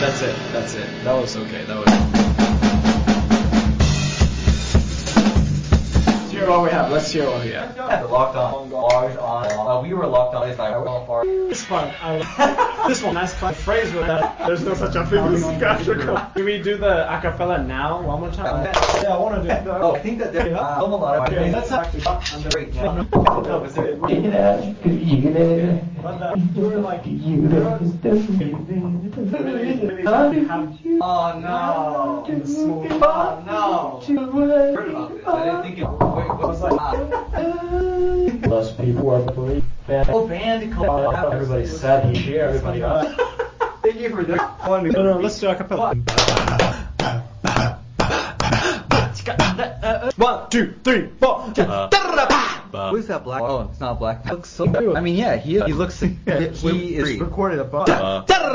That's it. That was okay. That was. Let's hear what we have. Locked on. We were locked on. This one. This one. Nice phrase with that. There's no such a thing as theatrical. Can we do the acapella now one more time? Yeah, I want to do it. I think that there's a lot of things. That's actually great. Oh no. Heard about this. I didn't think it. Wait, what was like? Those people are pretty bad. Oh, band. Everybody's sad here. Everybody. Thank you for that. No, let's do acapella. 1, 2, 3, 4. Who's that black? Oh, it's not black. Looks so. I mean, yeah, he looks. He is recorded above.